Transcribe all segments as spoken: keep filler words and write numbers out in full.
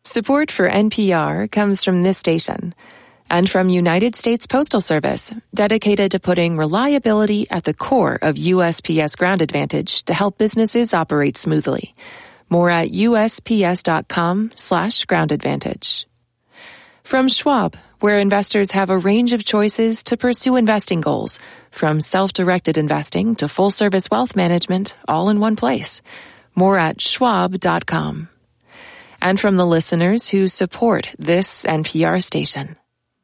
Support for N P R comes from this station and from United States Postal Service, dedicated to putting reliability at the core of U S P S Ground Advantage to help businesses operate smoothly. More at usps.com slash ground advantage. From Schwab, where investors have a range of choices to pursue investing goals, from self-directed investing to full-service wealth management, all in one place. More at schwab dot com. And from the listeners who support this N P R station.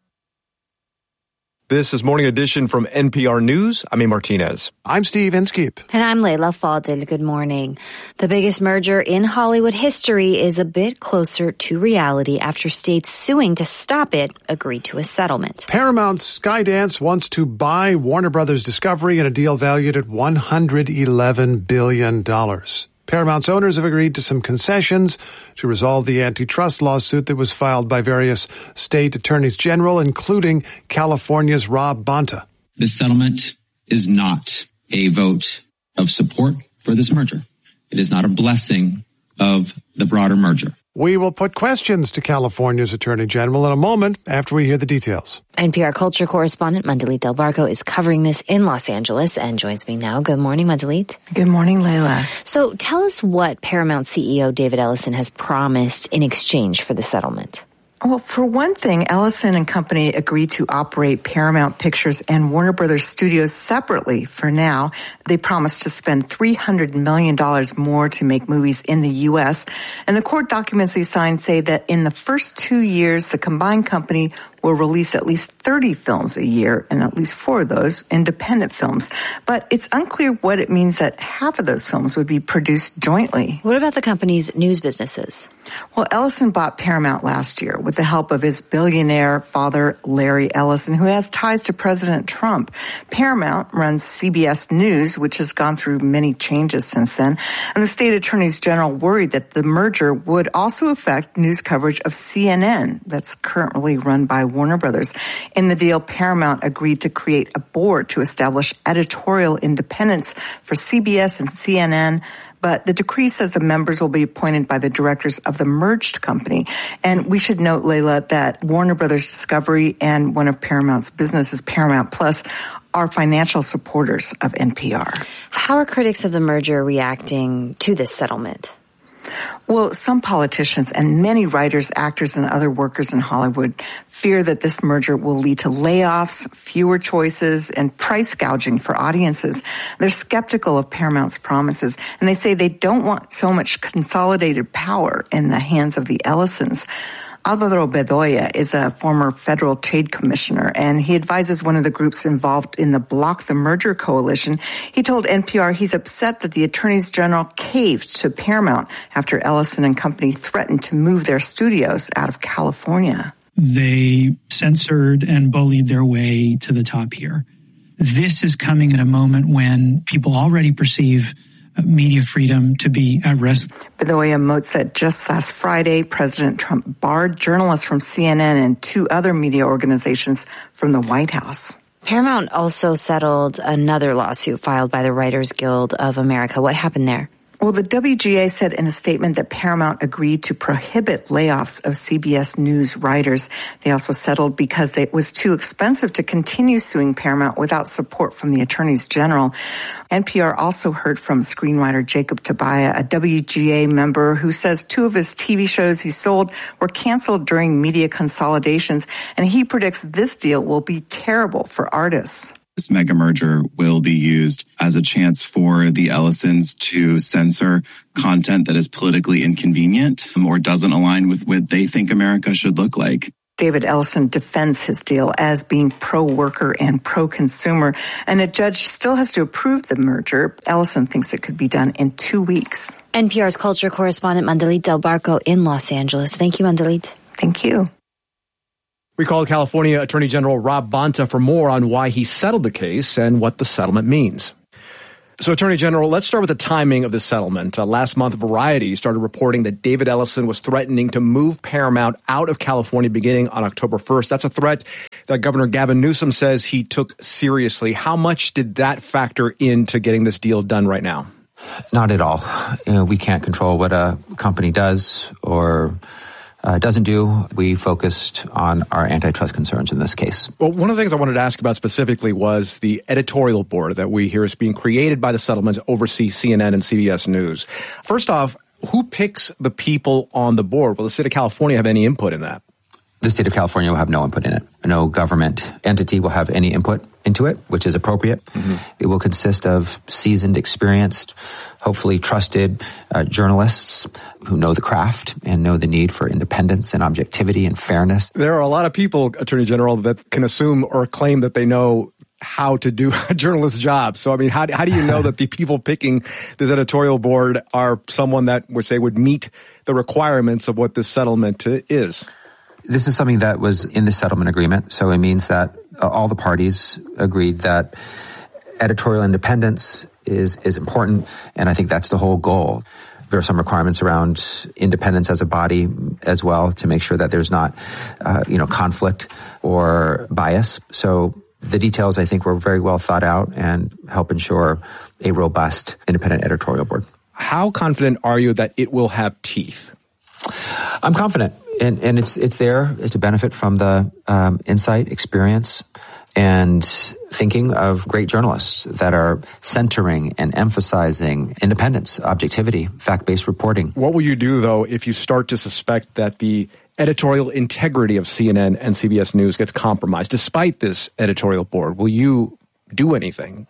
This is Morning Edition from N P R News. I'm A. Martinez. I'm Steve Inskeep. And I'm Layla Fadil. Good morning. The biggest merger in Hollywood history is a bit closer to reality after states suing to stop it agreed to a settlement. Paramount's Skydance wants to buy Warner Brothers Discovery in a deal valued at one hundred eleven billion dollars. Paramount's owners have agreed to some concessions to resolve the antitrust lawsuit that was filed by various state attorneys general, including California's Rob Bonta. This settlement is not a vote of support for this merger. It is not a blessing of the broader merger. We will put questions to California's Attorney General in a moment after we hear the details. N P R culture correspondent Mandalit Del Barco is covering this in Los Angeles and joins me now. Good morning, Mandalit. Good morning, Layla. So tell us what Paramount C E O David Ellison has promised in exchange for the settlement. Well, for one thing, Ellison and company agreed to operate Paramount Pictures and Warner Brothers Studios separately for now. They promised to spend three hundred million dollars more to make movies in the U S. And the court documents they signed say that in the first two years, the combined company will release at least thirty films a year, and at least four of those independent films. But it's unclear what it means that half of those films would be produced jointly. What about the company's news businesses? Well, Ellison bought Paramount last year with the help of his billionaire father, Larry Ellison, who has ties to President Trump. Paramount runs C B S News, which has gone through many changes since then. And the state attorneys general worried that the merger would also affect news coverage of C N N, that's currently run by Warner Brothers. In the deal, Paramount agreed to create a board to establish editorial independence for C B S and C N N. But the decree says the members will be appointed by the directors of the merged company. And we should note, Layla, that Warner Brothers Discovery and one of Paramount's businesses, Paramount Plus, are financial supporters of N P R. How are critics of the merger reacting to this settlement? Well, some politicians and many writers, actors, and other workers in Hollywood fear that this merger will lead to layoffs, fewer choices, and price gouging for audiences. They're skeptical of Paramount's promises, and they say they don't want so much consolidated power in the hands of the Ellisons. Alvaro Bedoya is a former federal trade commissioner, and he advises one of the groups involved in the Block the Merger coalition. He told N P R he's upset that the attorneys general caved to Paramount after Ellison and company threatened to move their studios out of California. They censored and bullied their way to the top here. This is coming at a moment when people already perceive media freedom to be at risk. Bedoya Moat said just last Friday, President Trump barred journalists from C N N and two other media organizations from the White House. Paramount also settled another lawsuit filed by the Writers Guild of America. What happened there? Well, the W G A said in a statement that Paramount agreed to prohibit layoffs of C B S News writers. They also settled because it was too expensive to continue suing Paramount without support from the attorneys general. N P R also heard from screenwriter Jacob Tobiah, a W G A member who says two of his T V shows he sold were canceled during media consolidations, and he predicts this deal will be terrible for artists. This mega merger will be used as a chance for the Ellisons to censor content that is politically inconvenient or doesn't align with what they think America should look like. David Ellison defends his deal as being pro-worker and pro-consumer, and a judge still has to approve the merger. Ellison thinks it could be done in two weeks. N P R's culture correspondent Mandalit Del Barco in Los Angeles. Thank you, Mandalit. Thank you. We called California Attorney General Rob Bonta for more on why he settled the case and what the settlement means. So, Attorney General, let's start with the timing of the settlement. Uh, last month, Variety started reporting that David Ellison was threatening to move Paramount out of California beginning on October first. That's a threat that Governor Gavin Newsom says he took seriously. How much did that factor into getting this deal done right now? Not at all. You know, we can't control what a company does or uh, doesn't do. We focused on our antitrust concerns in this case. Well, one of the things I wanted to ask about specifically was the editorial board that we hear is being created by the settlement to oversee C N N and C B S News. First off, who picks the people on the board? Will the state of California have any input in that? The state of California will have no input in it. No government entity will have any input into it, which is appropriate. Mm-hmm. It will consist of seasoned, experienced, hopefully trusted uh, journalists who know the craft and know the need for independence and objectivity and fairness. There are a lot of people, Attorney General, that can assume or claim that they know how to do a journalist's job. So, I mean, how, how do you know that the people picking this editorial board are someone that would say would meet the requirements of what this settlement is? This is something that was in the settlement agreement, so it means that uh, all the parties agreed that editorial independence is is important, and I think that's the whole goal. There are some requirements around independence as a body as well to make sure that there's not, uh, you know, conflict or bias. So the details, I think, were very well thought out and help ensure a robust independent editorial board. How confident are you that it will have teeth? I'm confident. And, and it's it's there. It's a benefit from the um, insight, experience, and thinking of great journalists that are centering and emphasizing independence, objectivity, fact-based reporting. What will you do, though, if you start to suspect that the editorial integrity of C N N and C B S News gets compromised, despite this editorial board? Will you do anything?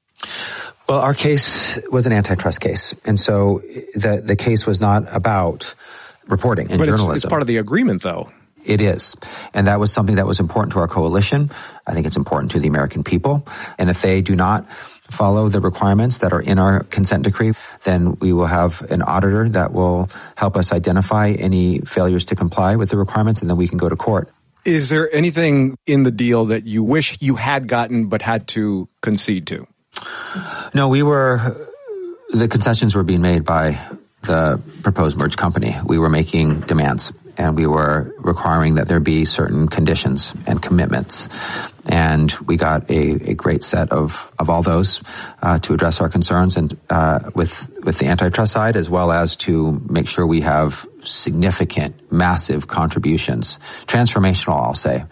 Well, our case was an antitrust case, and so the the case was not about reporting and but journalism. It's, it's part of the agreement, though. It is. And that was something that was important to our coalition. I think it's important to the American people. And if they do not follow the requirements that are in our consent decree, then we will have an auditor that will help us identify any failures to comply with the requirements, and then we can go to court. Is there anything in the deal that you wish you had gotten but had to concede to? No, we were, the concessions were being made by the proposed merged company. We were making demands, and we were requiring that there be certain conditions and commitments. And we got a, a great set of, of all those uh, to address our concerns and uh, with with the antitrust side, as well as to make sure we have significant, massive contributions, transformational, I'll say,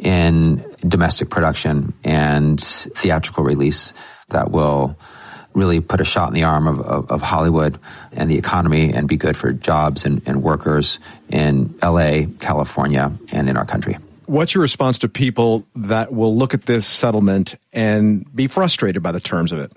in domestic production and theatrical release that will really put a shot in the arm of, of, of Hollywood and the economy and be good for jobs and, and workers in L A, California, and in our country. What's your response to people that will look at this settlement and be frustrated by the terms of it?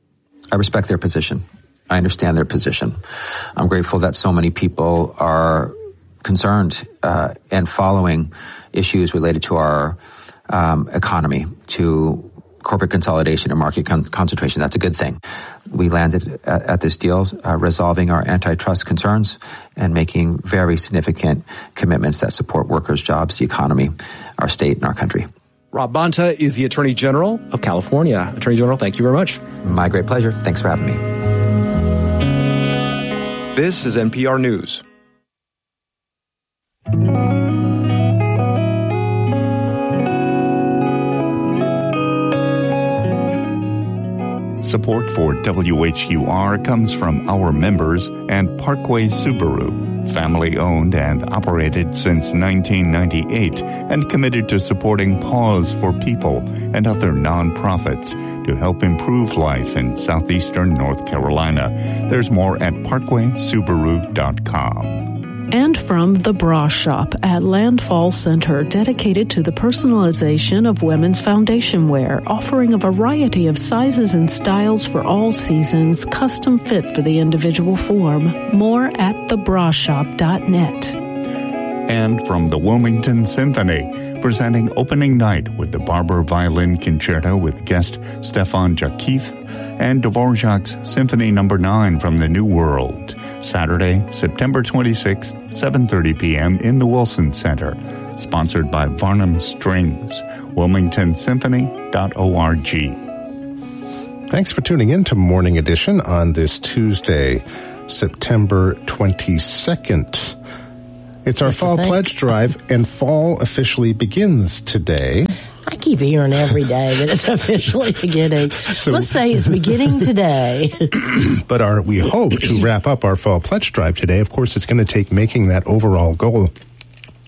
I respect their position. I understand their position. I'm grateful that so many people are concerned uh, and following issues related to our um, economy, to corporate consolidation and market con- concentration. That's a good thing. We landed at, at this deal uh, resolving our antitrust concerns and making very significant commitments that support workers, jobs, the economy, our state, and our country. Rob Bonta is the Attorney General of California. Attorney General, thank you very much. My great pleasure. Thanks for having me. This is N P R News. Support for W H U R comes from our members and Parkway Subaru, family-owned and operated since nineteen ninety-eight and committed to supporting Paws for People and other nonprofits to help improve life in southeastern North Carolina. There's more at parkway subaru dot com. And from The Bra Shop at Landfall Center, dedicated to the personalization of women's foundation wear, offering a variety of sizes and styles for all seasons, custom fit for the individual form. More at the bra shop dot net. And from the Wilmington Symphony, presenting opening night with the Barber Violin Concerto with guest Stefan Jakif and Dvorak's Symphony Number nine from the New World. Saturday, September twenty-sixth, seven thirty p.m. in the Wilson Center. Sponsored by Varnum Strings. wilmington symphony dot org. Thanks for tuning in to Morning Edition on this Tuesday, September twenty-second. It's our That's Fall Pledge Drive, and fall officially begins today. I keep hearing every day that it's officially beginning. So, let's say it's beginning today. But our we hope to wrap up our Fall Pledge Drive today. Of course, it's going to take making that overall goal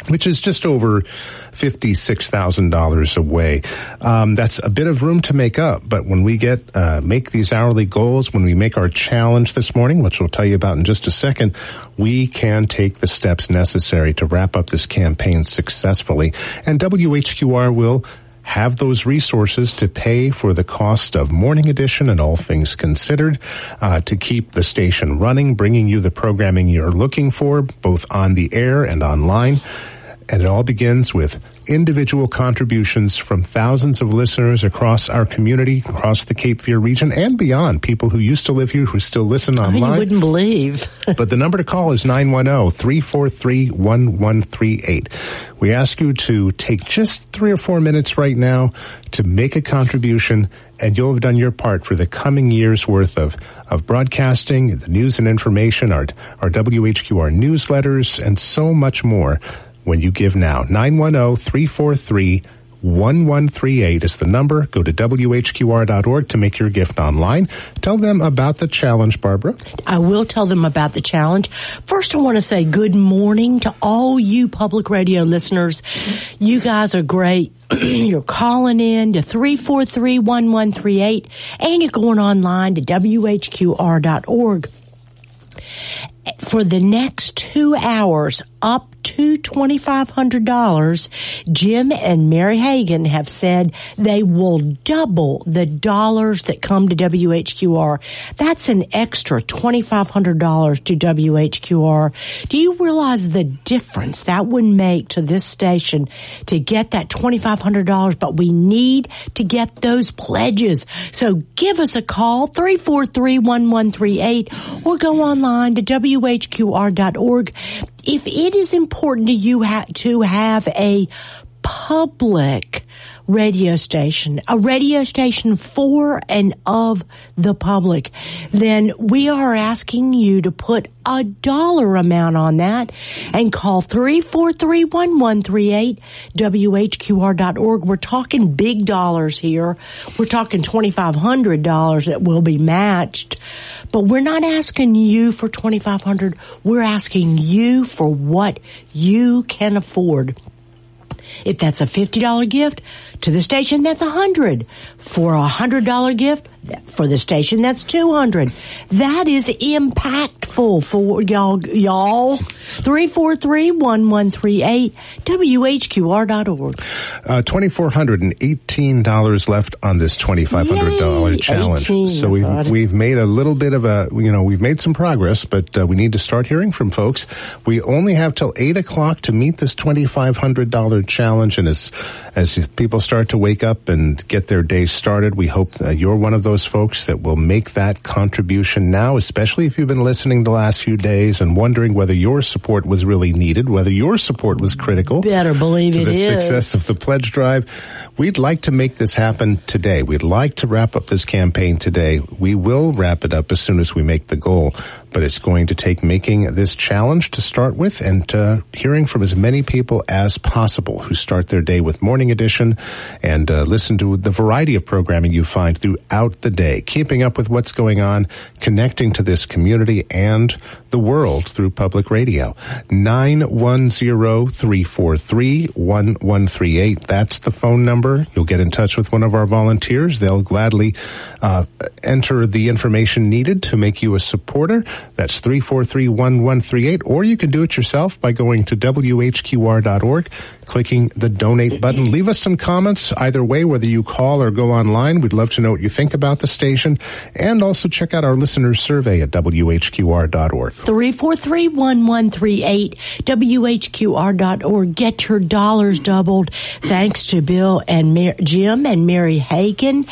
which is just over fifty-six thousand dollars away. Um, that's a bit of room to make up, but when we get uh, make these hourly goals, when we make our challenge this morning, which we'll tell you about in just a second, we can take the steps necessary to wrap up this campaign successfully. And W H Q R will have those resources to pay for the cost of Morning Edition and All Things Considered, uh, to keep the station running, bringing you the programming you're looking for, both on the air and online. And it all begins with individual contributions from thousands of listeners across our community, across the Cape Fear region and beyond, people who used to live here who still listen online. Oh, you wouldn't believe. But the number to call is nine one zero, three four three, one one three eight. We ask you to take just three or four minutes right now to make a contribution, and you'll have done your part for the coming year's worth of, of broadcasting, the news and information, our, our W H Q R newsletters, and so much more. When you give now, nine one zero, three four three, one one three eight is the number. Go to W H Q R dot org to make your gift online. Tell them about the challenge, Barbara. I will tell them about the challenge. First, I want to say good morning to all you public radio listeners. You guys are great. You're calling in to three four three, one one three eight, and you're going online to W H Q R dot org. For the next two hours, up to twenty-five hundred dollars, Jim and Mary Hagan have said they will double the dollars that come to W H Q R. That's an extra twenty-five hundred dollars to W H Q R. Do you realize the difference that would make to this station to get that twenty-five hundred dollars? But we need to get those pledges. So give us a call, three four three, one one three eight, or go online to W H Q R dot org. If it is important to you ha- to have a public radio station, a radio station for and of the public, then we are asking you to put a dollar amount on that and call three four three, one one three eight, W H Q R dot org. We're talking big dollars here. We're talking twenty-five hundred dollars that will be matched. But we're not asking you for twenty-five hundred dollars. We're asking you for what you can afford. If that's a fifty dollars gift to the station, that's one hundred dollars. For a one hundred dollars gift for the station, that's two hundred dollars. That is impactful for y'all. Y'all, three four three, one one three eight, W H Q R dot org. Uh, two thousand four hundred eighteen dollars left on this twenty-five hundred dollars Yay, challenge. eighteen, so we've odd. we've made a little bit of a, you know, we've made some progress, but uh, we need to start hearing from folks. We only have till eight o'clock to meet this twenty-five hundred dollars challenge, and as as people start to wake up and get their day started, we hope that you're one of those folks that will make that contribution now, especially if you've been listening the last few days and wondering whether your support was really needed, whether your support was critical. Better believe to it the is. Success of the pledge drive. We'd like to make this happen today. We'd like to wrap up this campaign today. We will wrap it up as soon as we make the goal, but it's going to take making this challenge to start with and uh, hearing from as many people as possible who start their day with Morning Edition and uh, listen to the variety of programming you find throughout the day, keeping up with what's going on, connecting to this community and the world through public radio. nine one zero, three four three, one one three eight. That's the phone number. You'll get in touch with one of our volunteers. They'll gladly uh, enter the information needed to make you a supporter. That's three four three, one one three eight. Or you can do it yourself by going to W H Q R dot org, clicking the donate button. Leave us some comments either way, whether you call or go online. We'd love to know what you think about the station. And also check out our listeners survey at W H Q R dot org. three four three, one one three eight, W H Q R dot org. Get your dollars doubled. Thanks to Bill and Mar- Jim and Mary Hagan.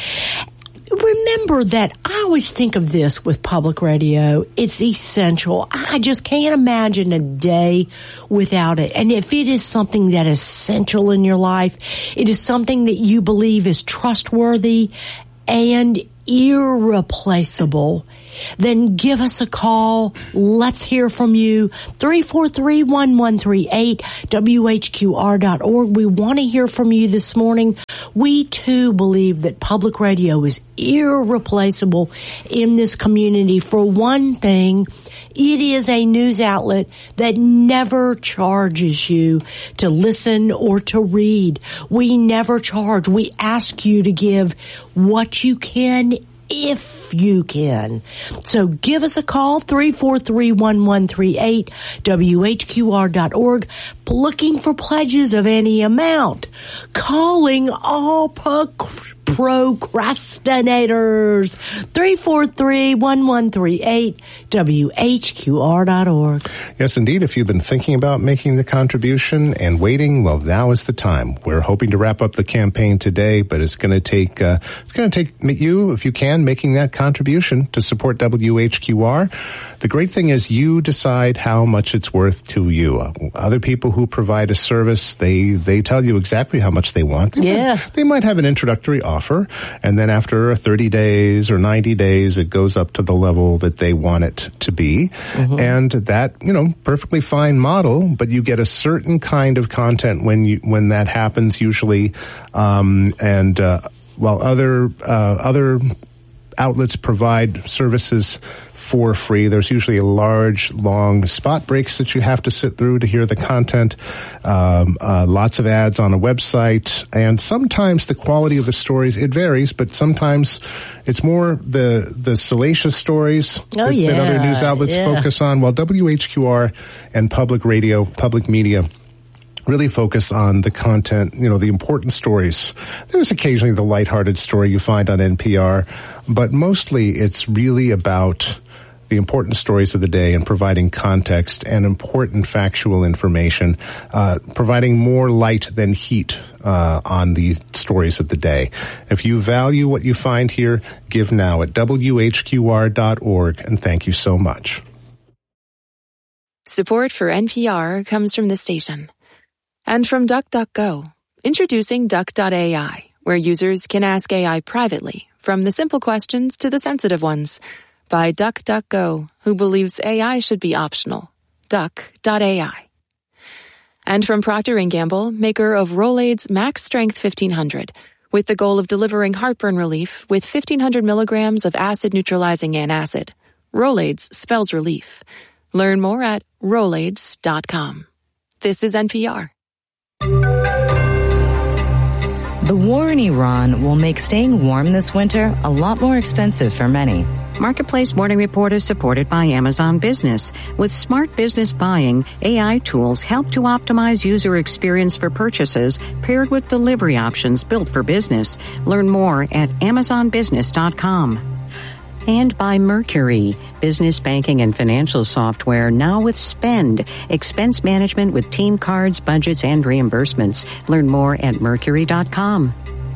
Remember that I always think of this with public radio. It's essential. I just can't imagine a day without it. And if it is something that is essential in your life, it is something that you believe is trustworthy and irreplaceable, then give us a call. Let's hear from you. three four three, one one three eight, W H Q R dot org. We want to hear from you this morning. We, too, believe that public radio is irreplaceable in this community. For one thing, It is a news outlet that never charges you to listen or to read. We never charge. We ask you to give what you can if you can. So give us a call, three four three, one one three eight, W H Q R dot org, looking for pledges of any amount. Calling all pro- procrastinators, three four three, one one three eight, W H Q R dot org. Yes, indeed. If you've been thinking about making the contribution and waiting, well, now is the time. We're hoping to wrap up the campaign today, but it's going to take, uh, it's going to take you, if you can, making that contribution to support W H Q R. The great thing is you decide how much it's worth to you. Uh, other people who provide a service, they, they tell you exactly how much they want. They yeah. Might, they might have an introductory offer, and then after thirty days or ninety days, it goes up to the level that they want it to be. Mm-hmm. And that, you know, perfectly fine model, but you get a certain kind of content when you, when that happens usually. Um, and, uh, while other, uh, other outlets provide services for free, there's usually a large, long spot breaks that you have to sit through to hear the content, um, uh, lots of ads on a website, and sometimes the quality of the stories, it varies, but sometimes it's more the the salacious stories oh, that, yeah. that other news outlets yeah. focus on, while W H Q R and public radio, public media really focus on the content, you know, the important stories. There's occasionally the lighthearted story you find on N P R, but mostly it's really about the important stories of the day and providing context and important factual information, uh, providing more light than heat uh, on the stories of the day. If you value what you find here, give now at W H Q R dot org, and thank you so much. Support for N P R comes from this station. And from DuckDuckGo, introducing Duck dot A I, where users can ask A I privately, from the simple questions to the sensitive ones, by DuckDuckGo, who believes A I should be optional. Duck dot A I. And from Procter and Gamble, maker of Rolaids Max Strength fifteen hundred, with the goal of delivering heartburn relief with fifteen hundred milligrams of acid-neutralizing antacid. Rolaids spells relief. Learn more at Rolaids dot com. This is N P R. The war in Iran will make staying warm this winter a lot more expensive for many. Marketplace Morning Report is supported by Amazon Business. With smart business buying, A I tools help to optimize user experience for purchases paired with delivery options built for business. Learn more at Amazon Business dot com. And by Mercury, business banking and financial software now with Spend, expense management with team cards, budgets, and reimbursements. Learn more at Mercury dot com.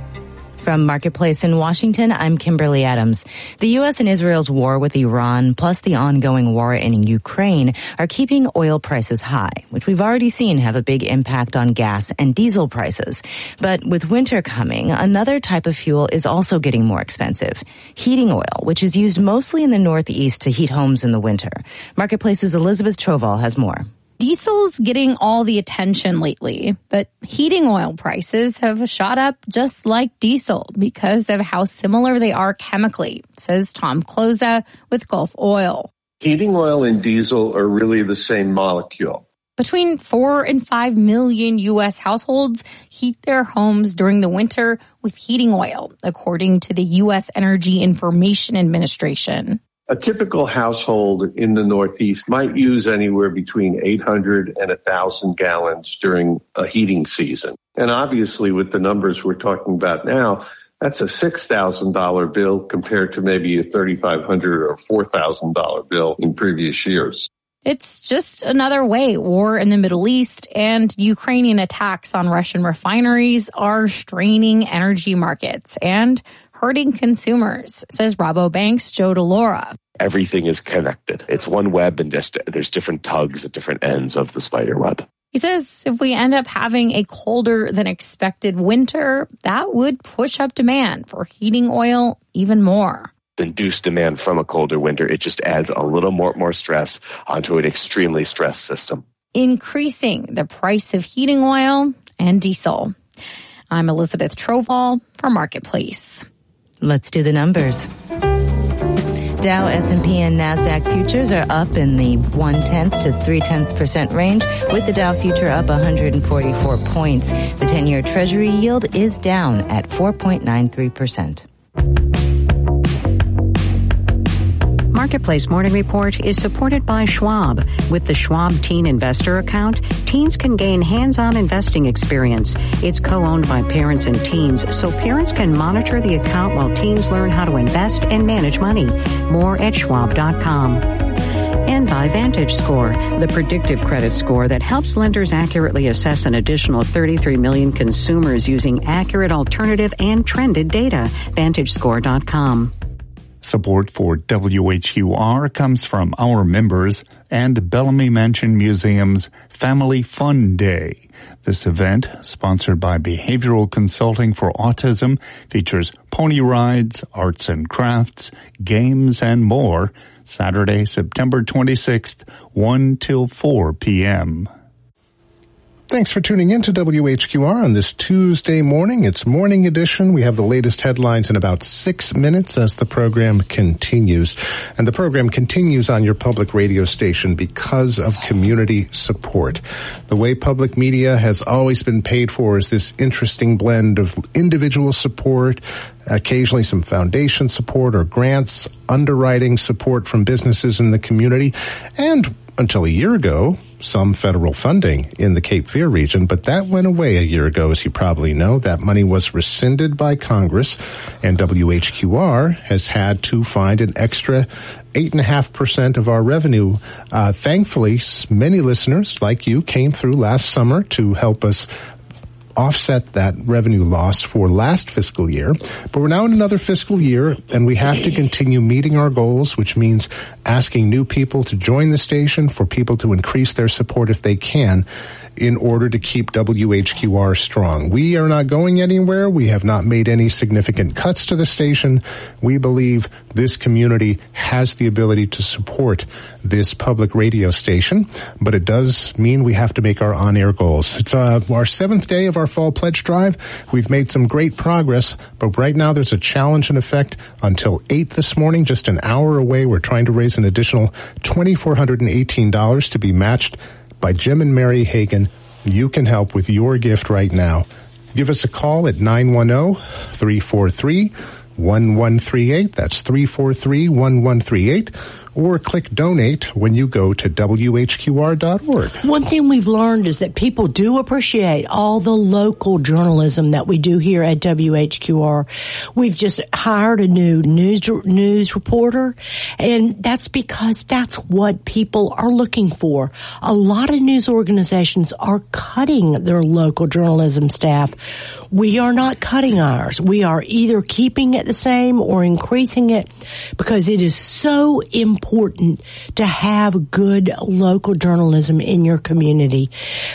From Marketplace in Washington, I'm Kimberly Adams. The U S and Israel's war with Iran, plus the ongoing war in Ukraine, are keeping oil prices high, which we've already seen have a big impact on gas and diesel prices. But with winter coming, another type of fuel is also getting more expensive. Heating oil, which is used mostly in the Northeast to heat homes in the winter. Marketplace's Elizabeth Troval has more. Diesel's getting all the attention lately, but heating oil prices have shot up just like diesel because of how similar they are chemically, says Tom Kloza with Gulf Oil. Heating oil and diesel are really the same molecule. Between four and five million U S households heat their homes during the winter with heating oil, according to the U S Energy Information Administration. A typical household in the Northeast might use anywhere between eight hundred and one thousand gallons during a heating season. And obviously, with the numbers we're talking about now, that's a six thousand dollars bill compared to maybe a three thousand five hundred dollars or four thousand dollars bill in previous years. It's just another way war in the Middle East and Ukrainian attacks on Russian refineries are straining energy markets and hurting consumers, says Rabobank's Joe DeLaura. Everything is connected. It's one web and just there's different tugs at different ends of the spider web. He says if we end up having a colder than expected winter, that would push up demand for heating oil even more. Induced demand from a colder winter, it just adds a little more, more stress onto an extremely stressed system, increasing the price of heating oil and diesel. I'm Elizabeth Troval for Marketplace. Let's do the numbers. Dow, S and P, and NASDAQ futures are up in the one-tenth to three-tenths percent range, with the Dow future up one hundred forty-four points. The ten-year Treasury yield is down at four point nine three percent. Marketplace Morning Report is supported by Schwab. With the Schwab Teen Investor Account, teens can gain hands-on investing experience. It's co-owned by parents and teens, so parents can monitor the account while teens learn how to invest and manage money. More at schwab dot com. And by VantageScore, the predictive credit score that helps lenders accurately assess an additional thirty-three million consumers using accurate alternative and trended data. Vantage Score dot com. Support for W H Q R comes from our members and Bellamy Mansion Museum's Family Fun Day. This event, sponsored by Behavioral Consulting for Autism, features pony rides, arts and crafts, games, and more. Saturday, September twenty-sixth, one till four p.m. Thanks for tuning in to W H Q R on this Tuesday morning. It's Morning Edition. We have the latest headlines in about six minutes as the program continues. And the program continues on your public radio station because of community support. The way public media has always been paid for is this interesting blend of individual support, occasionally some foundation support or grants, underwriting support from businesses in the community, and until a year ago, some federal funding in the Cape Fear region, but that went away a year ago, as you probably know. That money was rescinded by Congress, and W H Q R has had to find an extra eight point five percent of our revenue. Uh, thankfully, many listeners like you came through last summer to help us offset that revenue loss for last fiscal year. But we're now in another fiscal year, and we have to continue meeting our goals, which means asking new people to join the station, for people to increase their support if they can, in order to keep W H Q R strong. We are not going anywhere. We have not made any significant cuts to the station. We believe this community has the ability to support this public radio station, but it does mean we have to make our on-air goals. It's uh, our seventh day of our fall pledge drive. We've made some great progress, but right now there's a challenge in effect until eight this morning, just an hour away. We're trying to raise an additional two thousand four hundred eighteen dollars to be matched by Jim and Mary Hagan. You can help with your gift right now. Give us a call at nine one zero, three four three, one one three eight. That's three four three, one one three eight. Or click donate when you go to W H Q R dot org. One thing we've learned is that people do appreciate all the local journalism that we do here at W H Q R. We've just hired a new news news reporter, and that's because that's what people are looking for. A lot of news organizations are cutting their local journalism staff. We are not cutting ours. We are either keeping it the same or increasing it, because it is so important to have good local journalism in your community.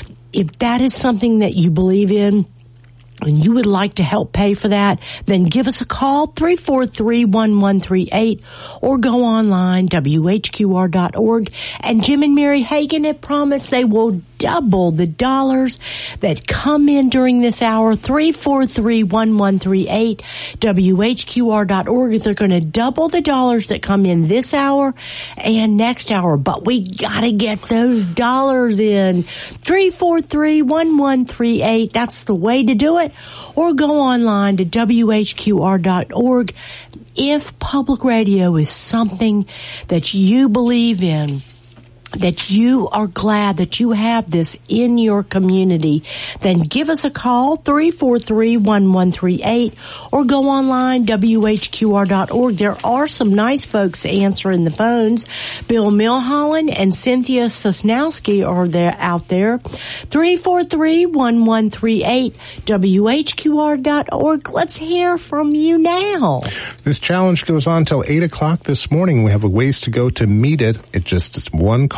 If that is something that you believe in and you would like to help pay for that, then give us a call, three four three, one one three eight, or go online, W H Q R dot org. And Jim and Mary Hagan have promised they will double the dollars that come in during this hour, three four three, one one three eight, W H Q R dot org. They're going to double the dollars that come in this hour and next hour, but we got to get those dollars in. three four three, one one three eight, that's the way to do it. Or go online to W H Q R dot org. If public radio is something that you believe in, that you are glad that you have this in your community, then give us a call, three four three, one one three eight, or go online, W H Q R dot org. There are some nice folks answering the phones. Bill Milholland and Cynthia Sosnowski are there out there. three four three, one one three eight, W H Q R dot org. Let's hear from you now. This challenge goes on till eight o'clock this morning. We have a ways to go to meet it. It just is one call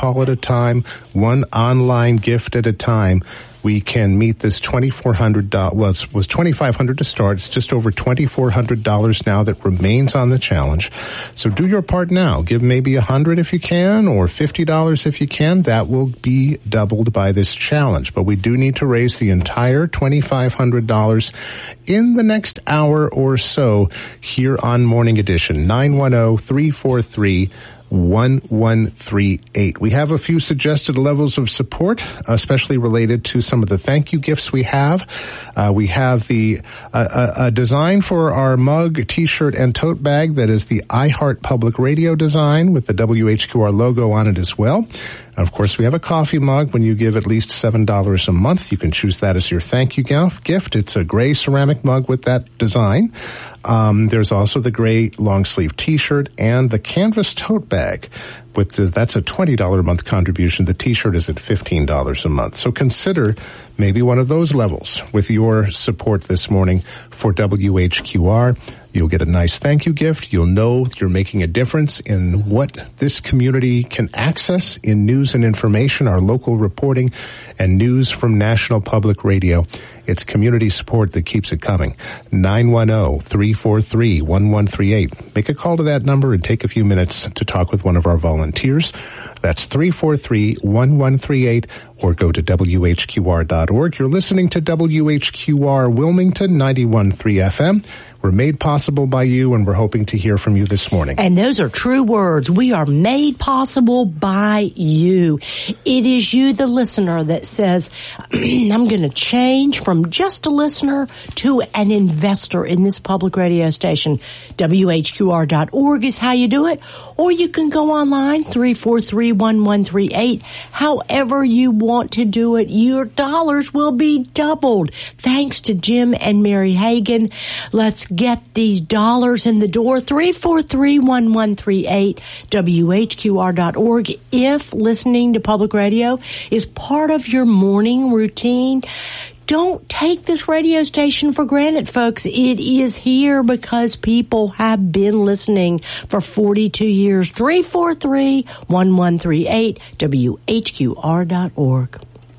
call at a time, one online gift at a time, we can meet this twenty-four hundred dollars, well, it was twenty-five hundred dollars to start. It's just over twenty-four hundred dollars now that remains on the challenge. So do your part now. Give maybe one hundred dollars if you can, or fifty dollars if you can. That will be doubled by this challenge. But we do need to raise the entire twenty-five hundred dollars in the next hour or so here on Morning Edition. nine one zero, three four three, one one three eight. We have a few suggested levels of support, especially related to some of the thank you gifts we have. Uh, we have the uh, a, a design for our mug, t-shirt, and tote bag that is the iHeart Public Radio design with the W H Q R logo on it as well. Of course, we have a coffee mug. When you give at least seven dollars a month, you can choose that as your thank you gift. It's a gray ceramic mug with that design. Um, there's also the gray long sleeve t-shirt and the canvas tote bag. With the, that's a twenty dollars a month contribution. The t-shirt is at fifteen dollars a month. So consider maybe one of those levels with your support this morning for W H Q R. You'll get a nice thank you gift. You'll know you're making a difference in what this community can access in news and information, our local reporting, and news from National Public Radio. It's community support that keeps it coming. nine one zero, three four three, one one three eight. Make a call to that number and take a few minutes to talk with one of our volunteers. That's three four three, one one three eight, or go to W H Q R dot org. You're listening to W H Q R Wilmington ninety-one point three F M. We're made possible by you, and we're hoping to hear from you this morning. And those are true words. We are made possible by you. It is you, the listener, that says, I'm going to change from just a listener to an investor in this public radio station. W H Q R dot org is how you do it. Or you can go online, three four three, one one three eight. However you want to do it, your dollars will be doubled. Thanks to Jim and Mary Hagan. Let's get these dollars in the door. three four three, one one three eight, W H Q R dot org. If listening to public radio is part of your morning routine, don't take this radio station for granted, folks. It is here because people have been listening for forty-two years. three four three, one one three eight, W H Q R dot org.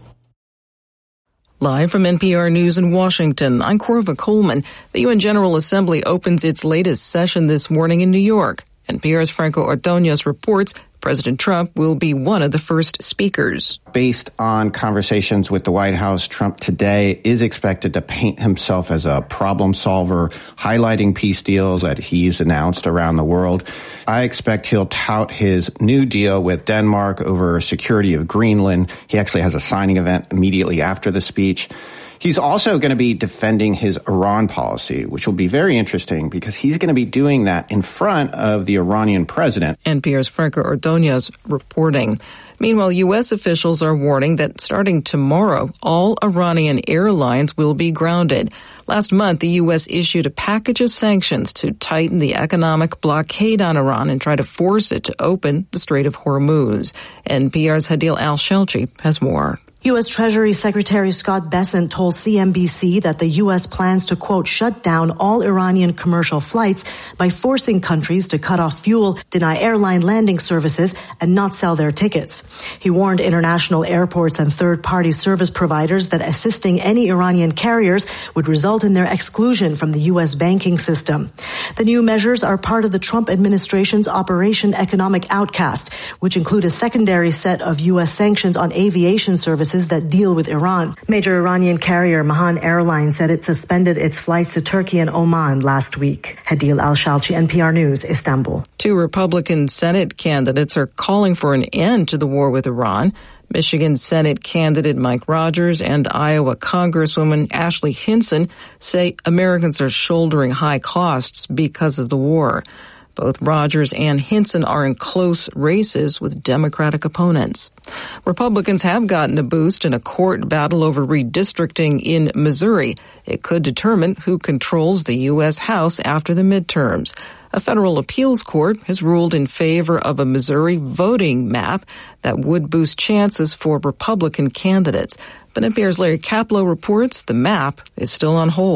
Live from N P R News in Washington, I'm Corva Coleman. The U N General Assembly opens its latest session this morning in New York. N P R's Franco Ordonez reports President Trump will be one of the first speakers. Based on conversations with the White House, Trump today is expected to paint himself as a problem solver, highlighting peace deals that he's announced around the world. I expect he'll tout his new deal with Denmark over security of Greenland. He actually has a signing event immediately after the speech. He's also going to be defending his Iran policy, which will be very interesting because he's going to be doing that in front of the Iranian president. N P R's Franco Ordonez reporting. Meanwhile, U S officials are warning that starting tomorrow, all Iranian airlines will be grounded. Last month, the U S issued a package of sanctions to tighten the economic blockade on Iran and try to force it to open the Strait of Hormuz. N P R's Hadil Al-Shelchi has more. U S. Treasury Secretary Scott Bessent told C N B C that the U S plans to, quote, shut down all Iranian commercial flights by forcing countries to cut off fuel, deny airline landing services, and not sell their tickets. He warned international airports and third-party service providers that assisting any Iranian carriers would result in their exclusion from the U S banking system. The new measures are part of the Trump administration's Operation Economic Outcast, which include a secondary set of U S sanctions on aviation services that deal with Iran. Major Iranian carrier Mahan Airlines said it suspended its flights to Turkey and Oman last week. Hadil Al-Shalchi, N P R News, Istanbul. Two Republican Senate candidates are calling for an end to the war with Iran. Michigan Senate candidate Mike Rogers and Iowa Congresswoman Ashley Hinson say Americans are shouldering high costs because of the war. Both Rogers and Hinson are in close races with Democratic opponents. Republicans have gotten a boost in a court battle over redistricting in Missouri. It could determine who controls the U S House after the midterms. A federal appeals court has ruled in favor of a Missouri voting map that would boost chances for Republican candidates. But N P R's Larry Kaplow reports the map is still on hold.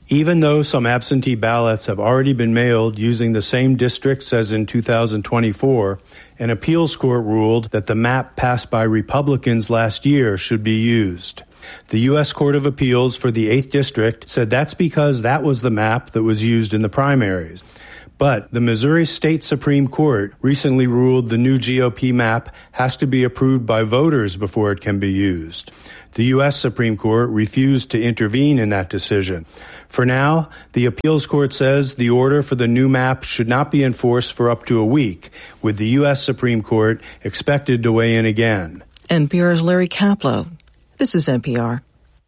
Even though some absentee ballots have already been mailed using the same districts as in two thousand twenty-four, an appeals court ruled that the map passed by Republicans last year should be used. The U S Court of Appeals for the eighth District said that's because that was the map that was used in the primaries. But the Missouri State Supreme Court recently ruled the new G O P map has to be approved by voters before it can be used. The U S Supreme Court refused to intervene in that decision. For now, the appeals court says the order for the new map should not be enforced for up to a week, with the U S Supreme Court expected to weigh in again. N P R's Larry Kaplow. This is N P R.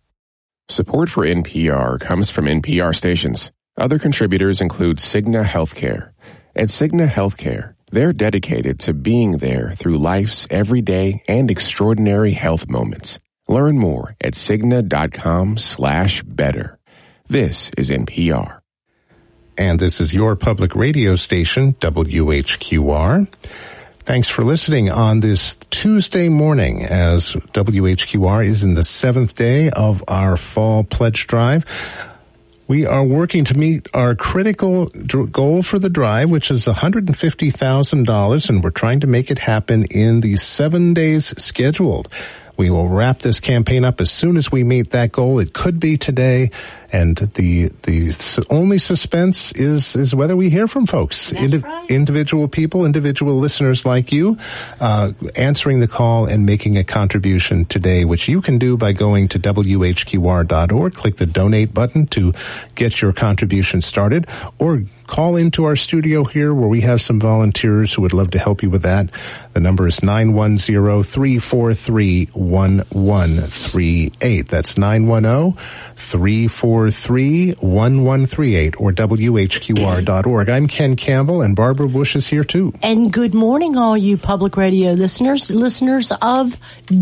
Support for N P R comes from N P R stations. Other contributors include Cigna Healthcare. At Cigna Healthcare, they're dedicated to being there through life's everyday and extraordinary health moments. Learn more at Cigna.com slash better. This is N P R. And this is your public radio station, W H Q R. Thanks for listening on this Tuesday morning as W H Q R is in the seventh day of our fall pledge drive. We are working to meet our critical goal for the drive, which is one hundred fifty thousand dollars, and we're trying to make it happen in the seven days scheduled. We will wrap this campaign up as soon as we meet that goal. It could be today, and the the only suspense is is whether we hear from folks, Indi- right. individual people, individual listeners like you, uh, answering the call and making a contribution today, which you can do by going to W H Q R dot org, click the donate button to get your contribution started, or call into our studio here where we have some volunteers who would love to help you with that. The number is nine one zero, three four three, one one three eight. That's nine one zero, three four three, one one three eight or W H Q R dot org. I'm Ken Campbell, and Barbara Bush is here too. And good morning, all you public radio listeners, listeners of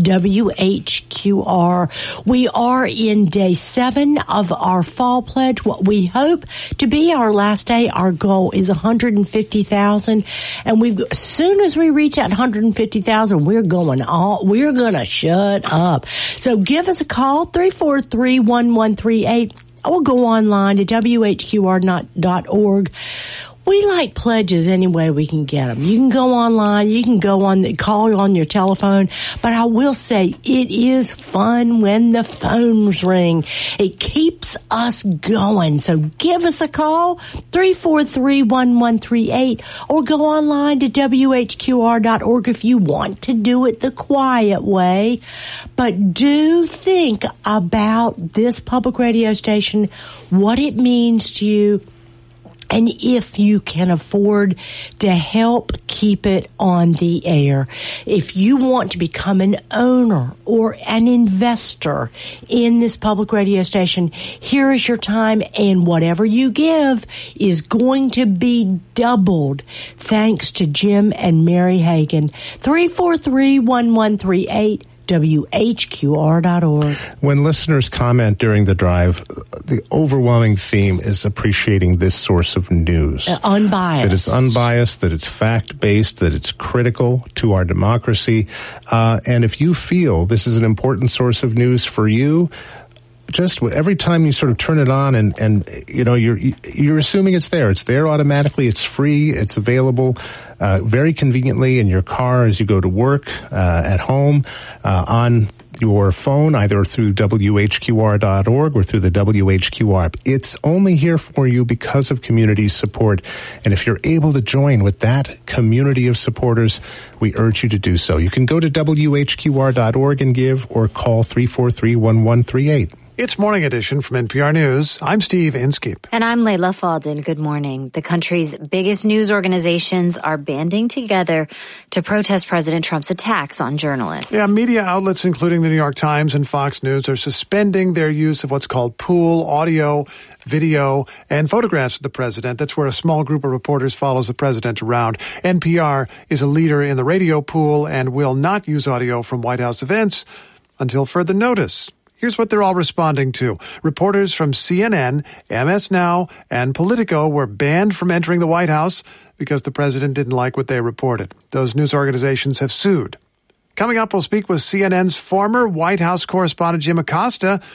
W H Q R. We are in day seven of our fall pledge, what we hope to be our last day. Our goal is one hundred fifty thousand, and we as soon as we reach that one hundred fifty thousand, we're going all we're going to shut up. So give us a call, three four three, one one three eight, or go online to W H Q R dot org. We like pledges any way we can get them. You can go online, you can go on the call on your telephone, but I will say it is fun when the phones ring. It keeps us going. So give us a call, three four three, one one three eight, or go online to W H Q R dot org if you want to do it the quiet way. But do think about this public radio station, what it means to you, and if you can afford to help keep it on the air. If you want to become an owner or an investor in this public radio station, here is your time, and whatever you give is going to be doubled thanks to Jim and Mary Hagan. three four three, one one three eight. W H Q R dot org. When listeners comment during the drive, the overwhelming theme is appreciating this source of news. Uh, unbiased. That it's unbiased, that it's fact-based, that it's critical to our democracy. Uh, and if you feel this is an important source of news for you, just every time you sort of turn it on and, and you know, you're, you're assuming it's there. It's there automatically. It's free. It's available, uh, very conveniently in your car as you go to work, uh, at home, uh, on your phone, either through W H Q R dot org or through the W H Q R app. It's only here for you because of community support. And if you're able to join with that community of supporters, we urge you to do so. You can go to W H Q R dot org and give, or call three four three, one one three eight. It's Morning Edition from N P R News. I'm Steve Inskeep. And I'm Layla Faldin. Good morning. The country's biggest news organizations are banding together to protest President Trump's attacks on journalists. Yeah, media outlets, including the New York Times and Fox News, are suspending their use of what's called pool audio, video, and photographs of the president. That's where a small group of reporters follows the president around. N P R is a leader in the radio pool and will not use audio from White House events until further notice. Here's what they're all responding to. Reporters from C N N, M S Now, and Politico were banned from entering the White House because the president didn't like what they reported. Those news organizations have sued. Coming up, we'll speak with C N N's former White House correspondent Jim Acosta,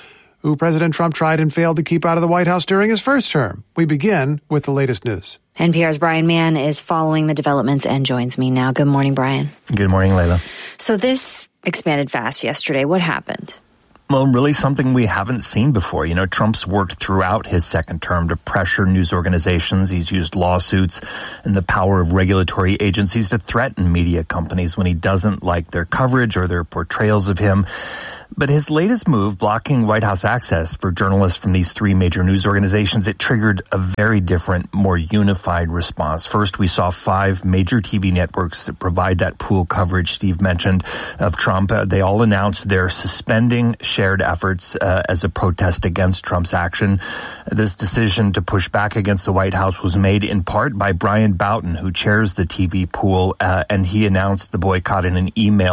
who President Trump tried and failed to keep out of the White House during his first term. We begin with the latest news. N P R's Brian Mann is following the developments and joins me now. Good morning, Brian. Good morning, Layla. So this expanded fast yesterday. What happened? Well, really something we haven't seen before. You know, Trump's worked throughout his second term to pressure news organizations. He's used lawsuits and the power of regulatory agencies to threaten media companies when he doesn't like their coverage or their portrayals of him. But his latest move, blocking White House access for journalists from these three major news organizations, it triggered a very different, more unified response. First, we saw five major T V networks that provide that pool coverage Steve mentioned of Trump. Uh, they all announced they're suspending shared efforts uh, as a protest against Trump's action. This decision to push back against the White House was made in part by Brian Boughton, who chairs the T V pool, uh, and he announced the boycott in an email